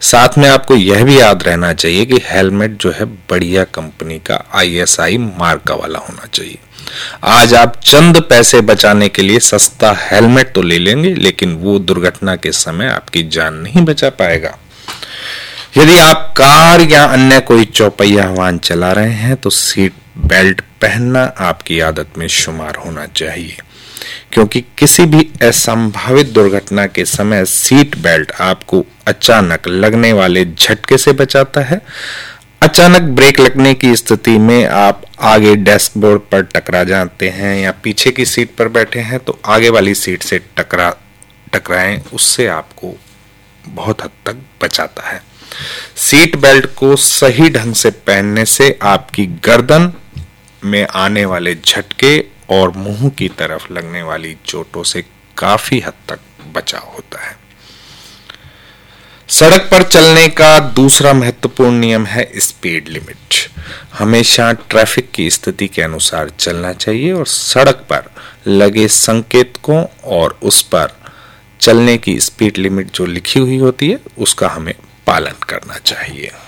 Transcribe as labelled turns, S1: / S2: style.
S1: साथ में आपको यह भी याद रहना चाहिए कि हेलमेट जो है बढ़िया कंपनी का ISI मार्का वाला होना चाहिए। आज आप चंद पैसे बचाने के लिए सस्ता हेलमेट तो ले लेंगे, लेकिन वो दुर्घटना के समय आपकी जान नहीं बचा पाएगा। यदि आप कार या अन्य कोई चौपहिया वाहन चला रहे हैं तो सीट बेल्ट पहनना आपकी आदत में शुमार होना चाहिए, क्योंकि किसी भी असंभावित दुर्घटना के समय सीट बेल्ट आपको अचानक लगने वाले झटके से बचाता है। अचानक ब्रेक लगने की स्थिति में आप आगे डैशबोर्ड पर टकरा जाते हैं या पीछे की सीट पर बैठे हैं तो आगे वाली सीट से टकराएं, उससे आपको बहुत हद तक बचाता है। सीट बेल्ट को सही ढंग से पहनने से आपकी गर्दन में आने वाले झटके और मुंह की तरफ लगने वाली चोटों से काफी हद तक बचाव होता है। सड़क पर चलने का दूसरा महत्वपूर्ण नियम है स्पीड लिमिट। हमेशा ट्रैफिक की स्थिति के अनुसार चलना चाहिए और सड़क पर लगे संकेतकों और उस पर चलने की स्पीड लिमिट जो लिखी हुई होती है उसका हमें पालन करना चाहिए।